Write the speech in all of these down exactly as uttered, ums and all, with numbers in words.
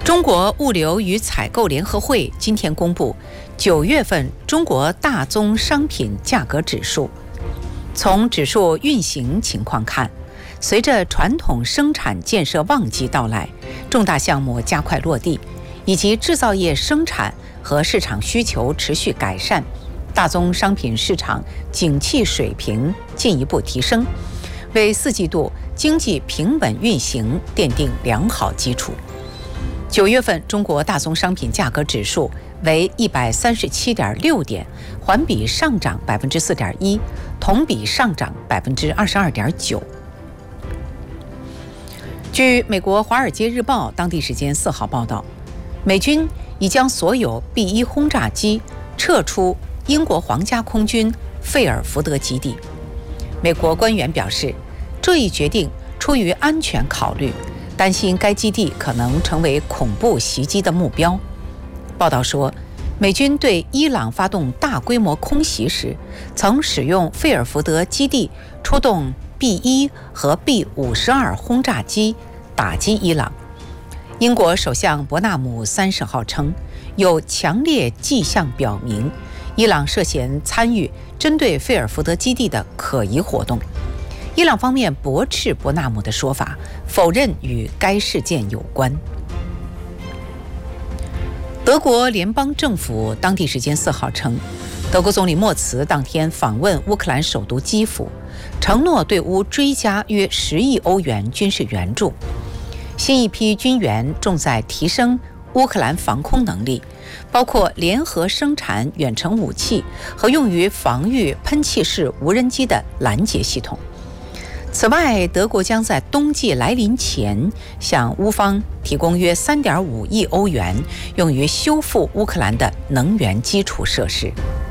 中国物流与采购联合会今天公布九月份中国大宗商品价格指数。从指数运行情况看，随着传统生产建设旺季到来，重大项目加快落地，以及制造业生产和市场需求持续改善，大宗商品市场景气水平进一步提升，为四季度经济平稳运行奠定良好基础。九月份中国大宗商品价格指数为一百三十七点六点，环比上涨百分之四点一，同比上涨百分之二十二点九。据美国《华尔街日报》当地时间四号报道，美军已将所有 B 一 轰炸机撤出英国皇家空军费尔福德基地。美国官员表示，这一决定出于安全考虑，担心该基地可能成为恐怖袭击的目标。报道说，美军对伊朗发动大规模空袭时，曾使用费尔福德基地出动 B 一 和 B 五十二 轰炸机打击伊朗。英国首相伯纳姆三十号称，有强烈迹象表明，伊朗涉嫌参与针对费尔福德基地的可疑活动。伊朗方面驳斥伯纳姆的说法，否认与该事件有关。德国联邦政府当地时间四号称，德国总理默茨当天访问乌克兰首都基辅，承诺对乌追加约十亿欧元军事援助。新一批军援重在提升乌克兰防空能力，包括联合生产远程武器和用于防御喷气式无人机的拦截系统。此外，德国将在冬季来临前向乌方提供约 三点五亿欧元，用于修复乌克兰的能源基础设施。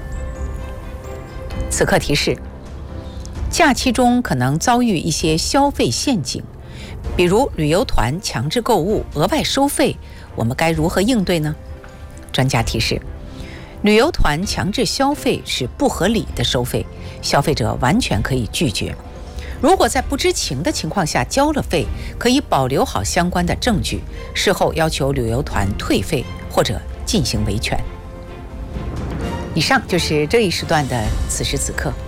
此刻提示，假期中可能遭遇一些消费陷阱，比如旅游团强制购物、额外收费，我们该如何应对呢？专家提示，旅游团强制消费是不合理的收费，消费者完全可以拒绝。如果在不知情的情况下交了费，可以保留好相关的证据，事后要求旅游团退费或者进行维权。以上就是这一时段的此时此刻。